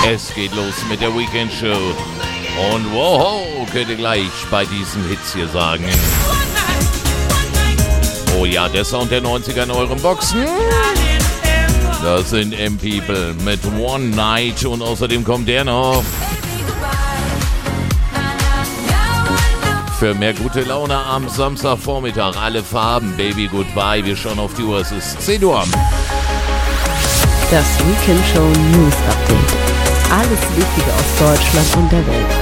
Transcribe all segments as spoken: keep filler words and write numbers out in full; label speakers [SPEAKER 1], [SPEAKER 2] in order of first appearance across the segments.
[SPEAKER 1] Es geht los mit der Weekend Show. Und wow, könnt ihr gleich bei diesen Hits hier sagen. Oh ja, der Sound der neunziger in euren Boxen. Das sind M-People mit One Night und außerdem kommt der noch. Für mehr gute Laune am Samstagvormittag. Alle Farben, Baby Goodbye. Wir schauen auf die Uhr, es ist zehn Uhr.
[SPEAKER 2] Das Weekend Show News Update. Alles Wichtige aus Deutschland und der Welt.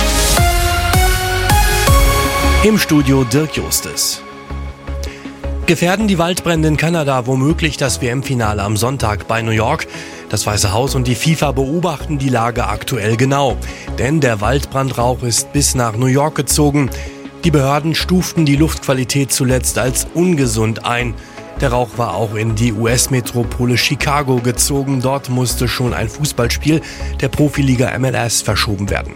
[SPEAKER 3] Im Studio Dirk Justes. Gefährden die Waldbrände in Kanada womöglich das W M-Finale am Sonntag bei New York? Das Weiße Haus und die FIFA beobachten die Lage aktuell genau. Denn der Waldbrandrauch ist bis nach New York gezogen. Die Behörden stuften die Luftqualität zuletzt als ungesund ein. Der Rauch war auch in die U S-Metropole Chicago gezogen. Dort musste schon ein Fußballspiel der Profiliga M L S verschoben werden.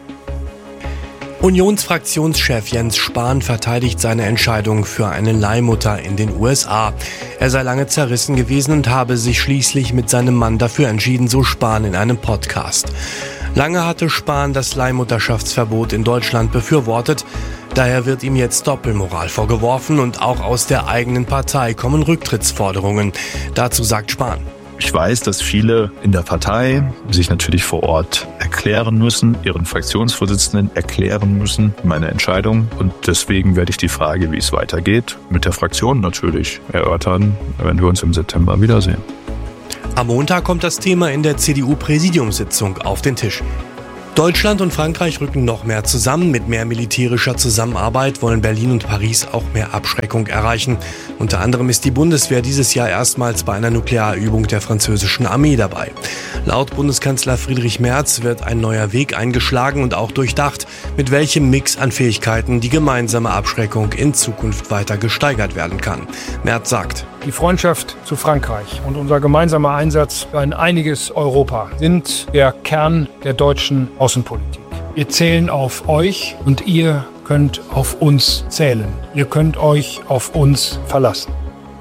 [SPEAKER 3] Unionsfraktionschef Jens Spahn verteidigt seine Entscheidung für eine Leihmutter in den U S A. Er sei lange zerrissen gewesen und habe sich schließlich mit seinem Mann dafür entschieden, so Spahn in einem Podcast. Lange hatte Spahn das Leihmutterschaftsverbot in Deutschland befürwortet. Daher wird ihm jetzt Doppelmoral vorgeworfen und auch aus der eigenen Partei kommen Rücktrittsforderungen. Dazu sagt Spahn:
[SPEAKER 4] Ich weiß, dass viele in der Partei sich natürlich vor Ort erklären müssen, ihren Fraktionsvorsitzenden erklären müssen, meine Entscheidung. Und deswegen werde ich die Frage, wie es weitergeht, mit der Fraktion natürlich erörtern, wenn wir uns im September wiedersehen.
[SPEAKER 3] Am Montag kommt das Thema in der C D U-Präsidiumssitzung auf den Tisch. Deutschland und Frankreich rücken noch mehr zusammen. Mit mehr militärischer Zusammenarbeit wollen Berlin und Paris auch mehr Abschreckung erreichen. Unter anderem ist die Bundeswehr dieses Jahr erstmals bei einer Nuklearübung der französischen Armee dabei. Laut Bundeskanzler Friedrich Merz wird ein neuer Weg eingeschlagen und auch durchdacht, mit welchem Mix an Fähigkeiten die gemeinsame Abschreckung in Zukunft weiter gesteigert werden kann. Merz sagt:
[SPEAKER 5] Die Freundschaft zu Frankreich und unser gemeinsamer Einsatz für ein einiges Europa sind der Kern der deutschen Außenpolitik. Wir zählen auf euch und ihr könnt auf uns zählen. Ihr könnt euch auf uns verlassen.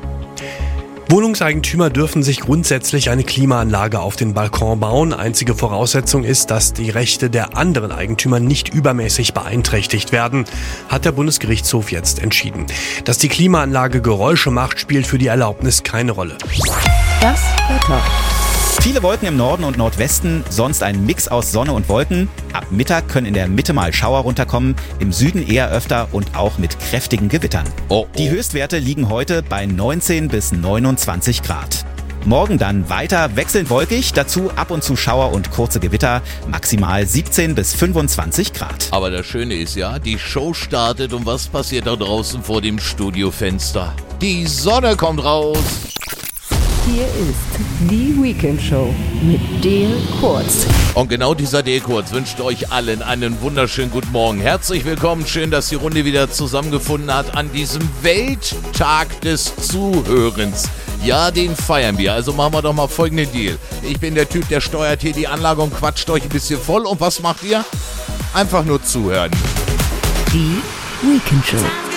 [SPEAKER 3] Wohnungseigentümer dürfen sich grundsätzlich eine Klimaanlage auf den Balkon bauen. Einzige Voraussetzung ist, dass die Rechte der anderen Eigentümer nicht übermäßig beeinträchtigt werden, hat der Bundesgerichtshof jetzt entschieden. Dass die Klimaanlage Geräusche macht, spielt für die Erlaubnis keine Rolle.
[SPEAKER 2] Das Wetter.
[SPEAKER 6] Viele Wolken im Norden und Nordwesten, sonst ein Mix aus Sonne und Wolken. Ab Mittag können in der Mitte mal Schauer runterkommen, im Süden eher öfter und auch mit kräftigen Gewittern. Oh, oh. Die Höchstwerte liegen heute bei neunzehn bis neunundzwanzig Grad. Morgen dann weiter wechselnd wolkig, dazu ab und zu Schauer und kurze Gewitter, maximal siebzehn bis fünfundzwanzig Grad.
[SPEAKER 1] Aber das Schöne ist ja, die Show startet und was passiert da draußen vor dem Studiofenster? Die Sonne kommt raus.
[SPEAKER 2] Hier ist die Weekend Show mit Dale Kurz.
[SPEAKER 1] Und genau dieser Dale Kurz wünscht euch allen einen wunderschönen guten Morgen. Herzlich willkommen, schön, dass die Runde wieder zusammengefunden hat an diesem Welttag des Zuhörens. Ja, den feiern wir, also machen wir doch mal folgenden Deal. Ich bin der Typ, der steuert hier die Anlage und quatscht euch ein bisschen voll. Und was macht ihr? Einfach nur zuhören.
[SPEAKER 2] Die Weekend Show.